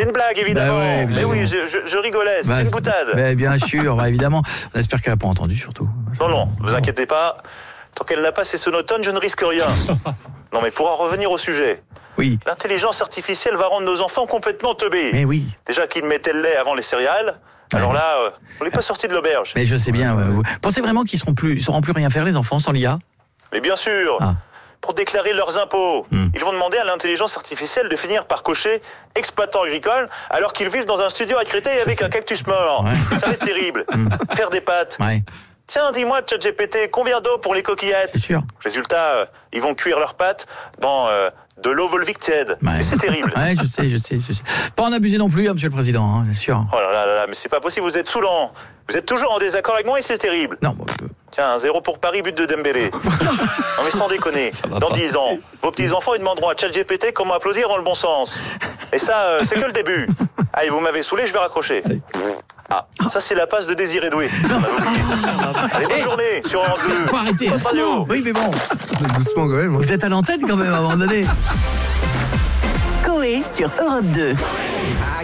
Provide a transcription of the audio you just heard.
C'est une blague, évidemment. Ouais, mais oui, je rigolais, c'est une boutade. Bien sûr, évidemment. On espère qu'elle n'a pas entendu, surtout. Non, vous inquiétez pas. Tant qu'elle n'a pas ses sonotones, je ne risque rien. Non, mais pour en revenir au sujet. Oui. L'intelligence artificielle va rendre nos enfants complètement teubés. Mais oui. Déjà qu'ils mettaient le lait avant les céréales. Alors là, on n'est pas sorti de l'auberge. Mais je sais bien. Vous pensez vraiment qu'ils sauront plus rien faire, les enfants, sans l'IA ? Mais bien sûr. Pour déclarer leurs impôts. Ils vont demander à l'intelligence artificielle de finir par cocher exploitant agricole alors qu'ils vivent dans un studio à Créteil avec un cactus mort. Ouais. Ça va être terrible. Faire des pâtes. Ouais. Tiens, dis-moi, ChatGPT, combien d'eau pour les coquillettes ? C'est sûr. Résultat, ils vont cuire leurs pâtes dans de l'eau volvique tiède. Ouais. Et c'est terrible. Ouais, je sais. Pas en abuser non plus, Monsieur le Président, c'est sûr. Oh là, mais c'est pas possible, vous êtes saoulant. Vous êtes toujours en désaccord avec moi et c'est terrible. Non, Tiens, 0 pour Paris, but de Dembélé. Non mais sans déconner, dans 10 ans, vos petits-enfants ils demanderont à ChatGPT comment applaudir dans le bon sens. Et ça, c'est que le début. Allez, vous m'avez saoulé, je vais raccrocher. Ça c'est la passe de Désiré Doué. Allez, bonne journée sur Europe 2. Faut arrêter. Radio. Oui, mais bon. Doucement quand même. Vous êtes à l'antenne quand même à un moment donné. Coé sur Europe 2.